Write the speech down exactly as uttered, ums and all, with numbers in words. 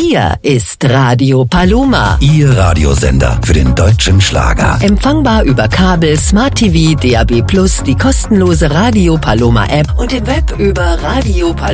Hier ist Radio Paloma. Ihr Radiosender für den deutschen Schlager. Empfangbar über Kabel, Smart T V, D A B plus, die kostenlose Radio Paloma App und im Web über Radio Paloma.